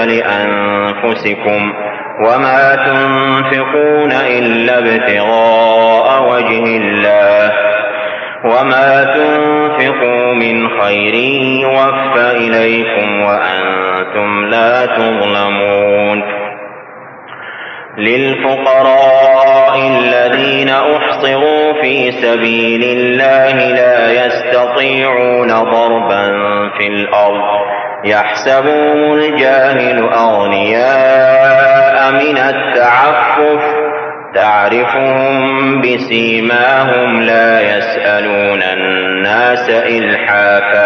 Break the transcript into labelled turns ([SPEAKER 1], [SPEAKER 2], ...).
[SPEAKER 1] لأنفسكم وما تنفقون إلا ابتغاء وجه الله وما تنفقوا من خير يوفى إليكم وأنتم لا تظلمون. للفقراء الذين أحصروا في سبيل الله لا يستطيعون ضربا في الأرض يحسبهم الجاهل أغنياء من التعفف تعرفهم بسيماهم لا يسألون الناس إلحافا